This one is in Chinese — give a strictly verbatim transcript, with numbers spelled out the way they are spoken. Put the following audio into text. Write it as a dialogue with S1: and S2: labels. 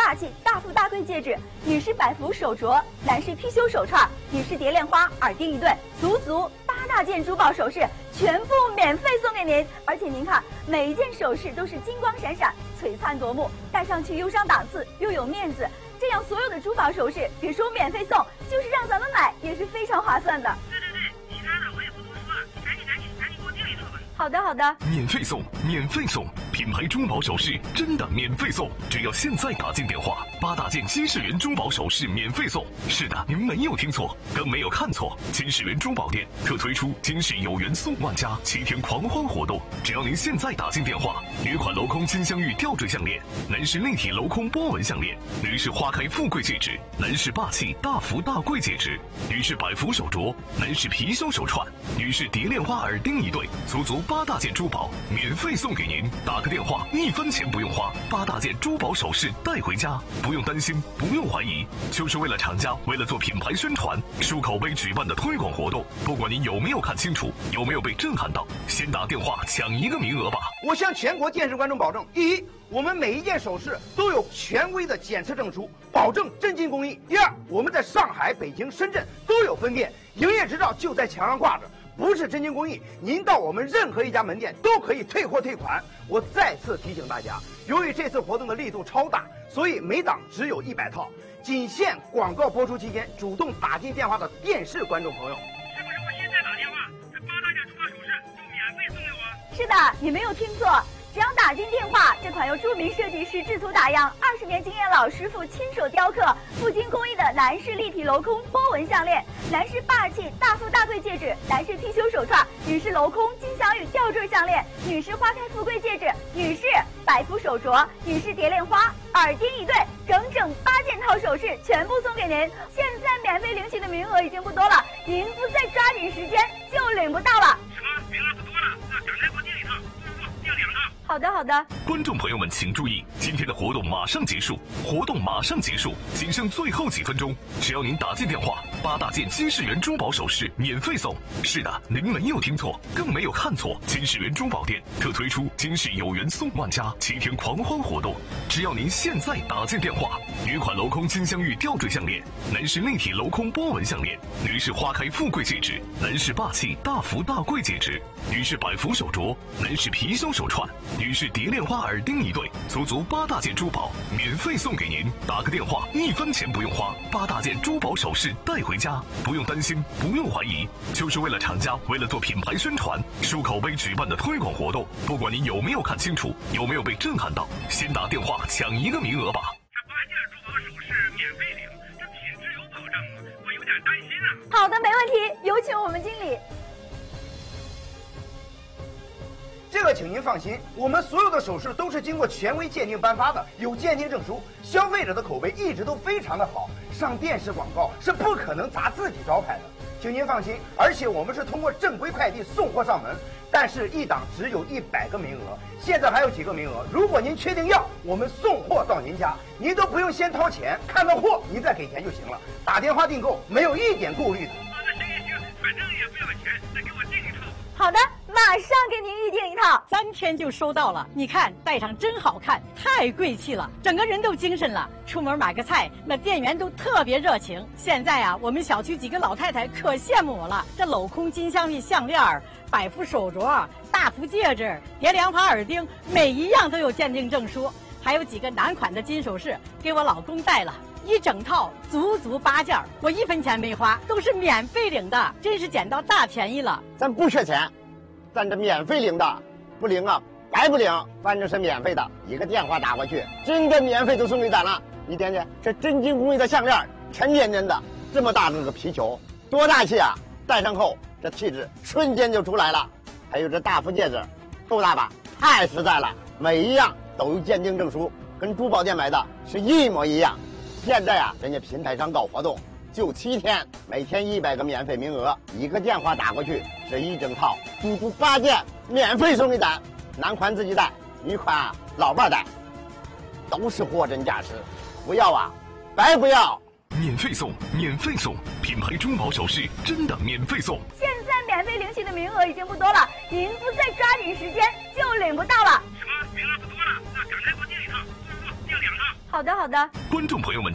S1: 霸气大富大贵戒指，女士百福手镯，男士貔貅手串，女士蝶恋花耳钉一对，足足八大件珠宝首饰全部免费送给您。而且您看，每一件首饰都是金光闪闪、璀璨夺目，戴上去又上档次又有面子。这样所有的珠宝首饰，别说免费送，就是让咱们买也是非常划算的。
S2: 对对对，其他的我也不多说了，你赶紧赶紧赶紧给我订一套吧。
S1: 好的好的，
S3: 免费送，免费送，品牌珠宝首饰真的免费送，只要现在打进电话，八大件金世缘珠宝首饰免费送。是的，您没有听错，更没有看错，金世缘珠宝店特推出金世有缘送万家七天狂欢活动，只要您现在打进电话，女款镂空金镶玉吊坠项链，男士立体镂空波纹项链，女士花开富贵戒指，男士霸气大福大贵戒指，女士百福手镯，男士貔貅手串，女士蝶恋花耳钉一对，足足八大件珠宝免费送给您。打个电话，一分钱不用花，八大件珠宝首饰带回家，不用担心，不用怀疑，就是为了厂家，为了做品牌宣传、树口碑举办的推广活动。不管您有没有看清楚，有没有被震撼到，先打电话抢一个名额吧。
S4: 我向全国电视观众保证：第一，我们每一件首饰都有权威的检测证书，保证真金工艺；第二，我们在上海、北京、深圳都有分店，营业执照就在墙上挂着。不是真金工艺，您到我们任何一家门店都可以退货退款。我再次提醒大家，由于这次活动的力度超大，所以每档只有一百套，仅限广告播出期间主动打进电话的电视观众朋友。
S2: 是不是我现在打电话，这八大件珠宝首饰就免费送给我？
S1: 是的，你没有听错。只要打进电话，这款由著名设计师制图打样、二十年经验老师傅亲手雕刻、富金工艺的男士立体镂空波纹项链，男士霸气大富大贵戒指，男士貔貅手串，女士镂空金镶玉吊坠项链，女士花开富贵戒指，女士百福手镯，女士蝶恋花耳钉一对，整整八件套首饰全部送给您。现在免费领取的名额已经不多了，您不再抓紧时间就领不到了。
S2: 什么？名额不多了？那赶快给我订一套，不不不，订两套。
S1: 好的好的，
S3: 观众朋友们请注意，今天的活动马上结束，活动马上结束，仅剩最后几分钟，只要您打进电话，八大件金世缘珠宝首饰免费送。是的，您没有听错，更没有看错，金世缘珠宝店特推出金世有缘送万家七天狂欢活动，只要您现在打进电话，女款镂空金镶玉吊坠项链，男士立体镂空波纹项链，女士花开富贵戒指，男士霸气大福大贵戒指，女士百福手镯，男士貔貅手串，女士蝶恋花耳钉一对，足足八大件珠宝免费送给您。打个电话，一分钱不用花，八大件珠宝首饰带回家，不用担心，不用怀疑，就是为了厂家，为了做品牌宣传、树口碑举办的推广活动。不管您有没有看清楚，有没有被震撼到，先打电话抢一个名额吧。
S2: 这八件珠宝首饰免费领，这品质有保障吗？我有点担心啊。
S1: 好的，没问题，有请我们经理。
S4: 这个请您放心，我们所有的首饰都是经过权威鉴定颁发的，有鉴定证书，消费者的口碑一直都非常的好，上电视广告是不可能砸自己招牌的，请您放心。而且我们是通过正规快递送货上门，但是一档只有一百个名额，现在还有几个名额，如果您确定要，我们送货到您家，您都不用先掏钱，看到货您再给钱就行了，打电话订购没有一点顾虑的。
S2: 啊，那行行行，反正也不要钱，再给我订一套。
S1: 好的，马上给您预定一套，
S5: 三天就收到了。你看，戴上真好看，太贵气了，整个人都精神了。出门买个菜，那店员都特别热情。现在啊，我们小区几个老太太可羡慕我了。这镂空金镶玉项链、百福手镯、大福戒指、蝶恋花耳钉，每一样都有鉴定证书。还有几个男款的金首饰，给我老公戴了。一整套足足八件，我一分钱没花，都是免费领的，真是捡到大便宜了。
S6: 咱不缺钱，咱这免费领的，不领啊白不领，反正是免费的，一个电话打过去，真的免费都送给咱了。你点点这真金工艺的项链，沉甸甸的，这么大这个皮球，多大气啊！戴上后这气质瞬间就出来了。还有这大福戒指，够大吧？太实在了，每一样都有鉴定证书，跟珠宝店买的是一模一样。现在啊，人家平台上搞活动，就七天，每天一百个免费名额，一个电话打过去，这一整套足足八件免费送给咱。男款自己戴，女款啊老伴戴，都是货真价实，不要啊，白不要。
S3: 免费送，免费送，品牌珠宝首饰真的免费送。
S1: 现在免费领取的名额已经不多了，您不再抓紧时间就领不到了。
S2: 什么？名额不多了？那赶快给我订一套，不不不，订两套。
S1: 好的好的。
S3: 观众朋友们。